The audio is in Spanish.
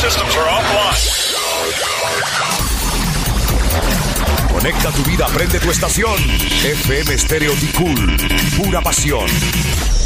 systems are offline. Conecta tu vida, prende tu estación. FM Stereo Ticul, pura pasión.